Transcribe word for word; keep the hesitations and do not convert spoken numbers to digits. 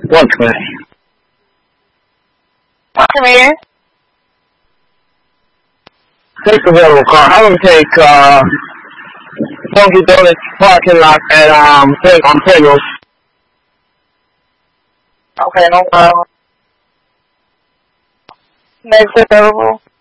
One twenty. Come here. Take the available car. I'm gonna take uh Dunkin' Donuts parking lot at um on Penrose. Okay, no problem. Next available.